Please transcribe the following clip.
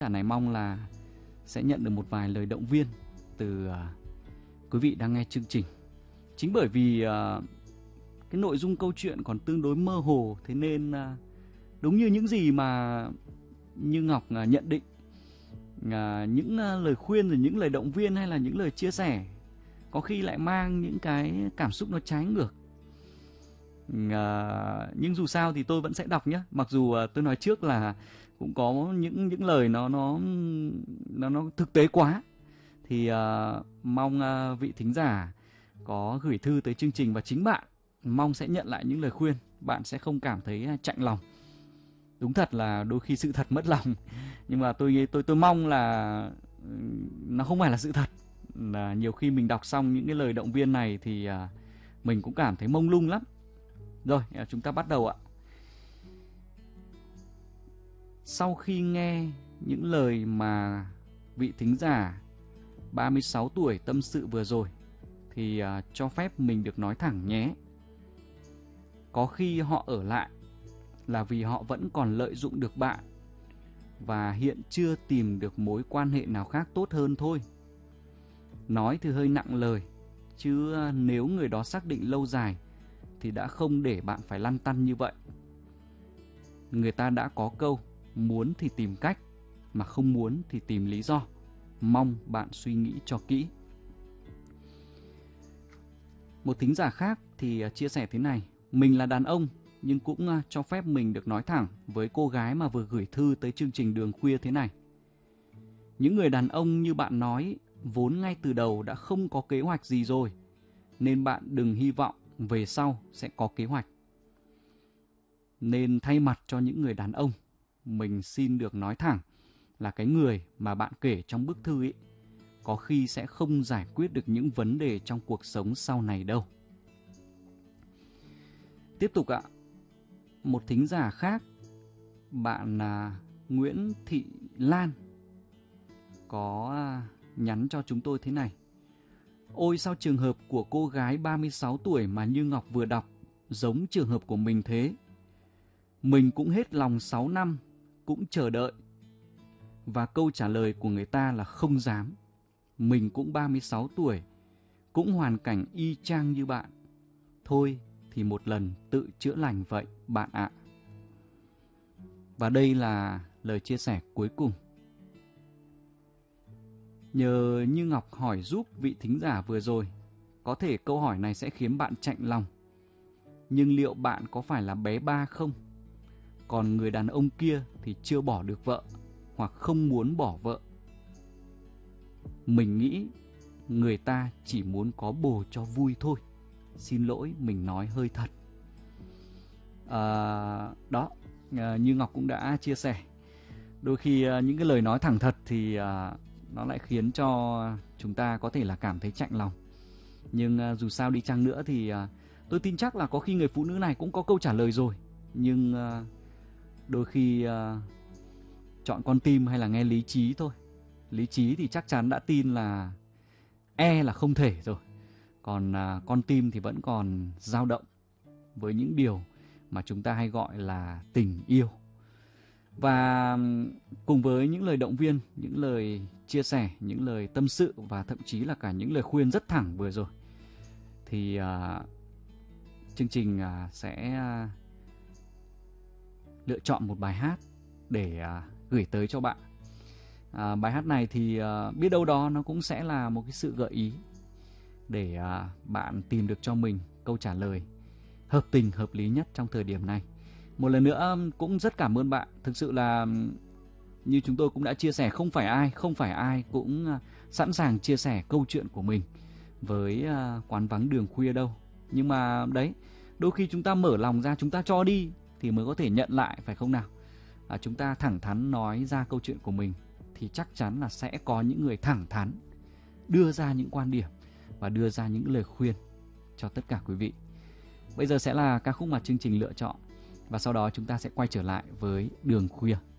Cả này mong là sẽ nhận được một vài lời động viên từ quý vị đang nghe chương trình. Chính bởi vì cái nội dung câu chuyện còn tương đối mơ hồ, thế nên đúng như những gì mà Như Ngọc nhận định, những lời khuyên rồi những lời động viên hay là những lời chia sẻ có khi lại mang những cái cảm xúc nó trái ngược. Nhưng dù sao thì tôi vẫn sẽ đọc nhé. Mặc dù tôi nói trước là cũng có những lời nó thực tế quá. Thì mong vị thính giả có gửi thư tới chương trình và chính bạn mong sẽ nhận lại những lời khuyên, bạn sẽ không cảm thấy chạnh lòng. Đúng thật là đôi khi sự thật mất lòng, nhưng mà tôi mong là nó không phải là sự thật. Là nhiều khi mình đọc xong những cái lời động viên này thì mình cũng cảm thấy mông lung lắm. Rồi, chúng ta bắt đầu ạ. Sau khi nghe những lời mà vị thính giả 36 tuổi tâm sự vừa rồi thì cho phép mình được nói thẳng nhé. Có khi họ ở lại là vì họ vẫn còn lợi dụng được bạn và hiện chưa tìm được mối quan hệ nào khác tốt hơn thôi. Nói thì hơi nặng lời, chứ nếu người đó xác định lâu dài thì đã không để bạn phải lăn tăn như vậy. Người ta đã có câu muốn thì tìm cách, mà không muốn thì tìm lý do. Mong bạn suy nghĩ cho kỹ. Một thính giả khác thì chia sẻ thế này: mình là đàn ông nhưng cũng cho phép mình được nói thẳng với cô gái mà vừa gửi thư tới chương trình Đường Khuya thế này. Những người đàn ông như bạn nói vốn ngay từ đầu đã không có kế hoạch gì rồi, nên bạn đừng hy vọng về sau sẽ có kế hoạch. Nên thay mặt cho những người đàn ông, mình xin được nói thẳng là cái người mà bạn kể trong bức thư ấy có khi sẽ không giải quyết được những vấn đề trong cuộc sống sau này đâu. Tiếp tục ạ. Một thính giả khác, bạn Nguyễn Thị Lan, có nhắn cho chúng tôi thế này: ôi sao trường hợp của cô gái 36 tuổi mà Như Ngọc vừa đọc giống trường hợp của mình thế. Mình cũng hết lòng 6 năm, cũng chờ đợi. Và câu trả lời của người ta là không dám. Mình cũng 36 tuổi, cũng hoàn cảnh y chang như bạn. Thôi thì một lần tự chữa lành vậy bạn ạ. Và đây là lời chia sẻ cuối cùng. Nhờ Như Ngọc hỏi giúp vị thính giả vừa rồi. Có thể câu hỏi này sẽ khiến bạn chạnh lòng, nhưng liệu bạn có phải là bé ba không? Còn người đàn ông kia thì chưa bỏ được vợ, hoặc không muốn bỏ vợ. Mình nghĩ người ta chỉ muốn có bồ cho vui thôi. Xin lỗi mình nói hơi thật. Đó, Như Ngọc cũng đã chia sẻ. Đôi khi những cái lời nói thẳng thật thì nó lại khiến cho chúng ta có thể là cảm thấy chạnh lòng. Nhưng dù sao đi chăng nữa thì tôi tin chắc là có khi người phụ nữ này cũng có câu trả lời rồi. Nhưng đôi khi chọn con tim hay là nghe lý trí thôi. Lý trí thì chắc chắn đã tin là là không thể rồi. Còn con tim thì vẫn còn dao động với những điều mà chúng ta hay gọi là tình yêu. Và cùng với những lời động viên, những lời chia sẻ, những lời tâm sự và thậm chí là cả những lời khuyên rất thẳng vừa rồi, thì chương trình sẽ lựa chọn một bài hát để gửi tới cho bạn. Bài hát này thì biết đâu đó nó cũng sẽ là một cái sự gợi ý để bạn tìm được cho mình câu trả lời hợp tình, hợp lý nhất trong thời điểm này. Một lần nữa cũng rất cảm ơn bạn. Thực sự là như chúng tôi cũng đã chia sẻ, không phải ai cũng sẵn sàng chia sẻ câu chuyện của mình với Quán Vắng Đường Khuya đâu. Nhưng mà đấy, đôi khi chúng ta mở lòng ra, chúng ta cho đi thì mới có thể nhận lại, phải không nào? Chúng ta thẳng thắn nói ra câu chuyện của mình thì chắc chắn là sẽ có những người thẳng thắn đưa ra những quan điểm và đưa ra những lời khuyên cho tất cả quý vị. Bây giờ sẽ là ca khúc mà chương trình lựa chọn, và sau đó chúng ta sẽ quay trở lại với Đường Khuya.